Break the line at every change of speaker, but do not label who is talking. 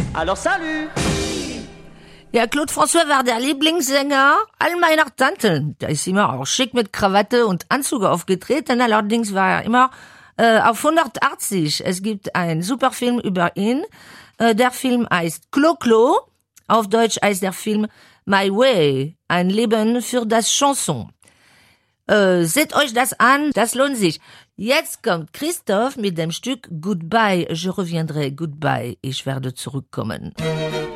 Alors salut!
Ja, Claude François war der Lieblingssänger all meiner Tanten. Der ist immer auch schick mit Krawatte und Anzug aufgetreten, allerdings war er immer auf 180. Es gibt einen super Film über ihn. Der Film heißt Clo-Clo. Auf Deutsch heißt der Film My Way, ein Leben für das Chanson. Seht euch das an, das lohnt sich. Jetzt kommt Christoph mit dem Stück Goodbye, je reviendrai, goodbye, ich werde zurückkommen.